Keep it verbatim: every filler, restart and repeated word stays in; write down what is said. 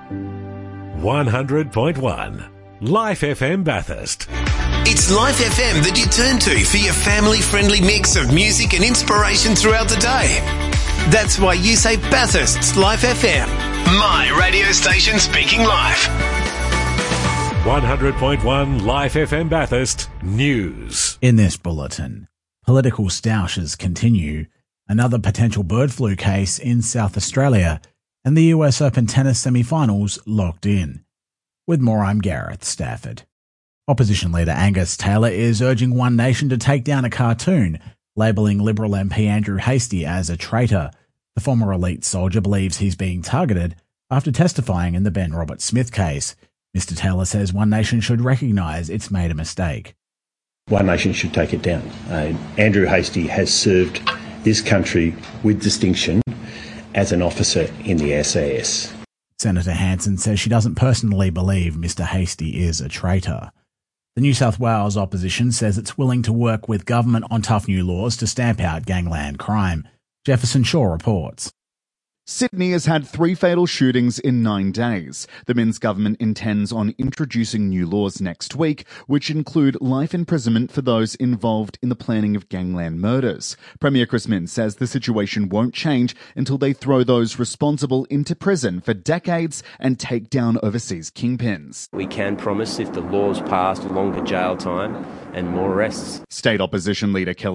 one hundred point one Life F M Bathurst. It's Life F M that you turn to for your family-friendly mix of music and inspiration throughout the day. That's why you say Bathurst's Life F M. My radio station speaking life. one hundred point one Life F M Bathurst News. In this bulletin, political stoushes continue, another potential bird flu case in South Australia, and the U S Open tennis semi-finals locked in. With more, I'm Gareth Stafford. Opposition leader Angus Taylor is urging One Nation to take down a cartoon, labelling Liberal M P Andrew Hastie as a traitor. The former elite soldier believes he's being targeted after testifying in the Ben Roberts-Smith case. Mister Taylor says One Nation should recognise it's made a mistake. One Nation should take it down. Uh, Andrew Hastie has served this country with distinction as an officer in the S A S. Senator Hanson says she doesn't personally believe Mister Hastie is a traitor. The New South Wales opposition says it's willing to work with government on tough new laws to stamp out gangland crime. Jefferson Shaw reports. Sydney has had three fatal shootings in nine days. The Minns government intends on introducing new laws next week, which include life imprisonment for those involved in the planning of gangland murders. Premier Chris Minns says the situation won't change until they throw those responsible into prison for decades and take down overseas kingpins. We can promise, if the law's passed, longer jail time and more arrests. State opposition leader Kelly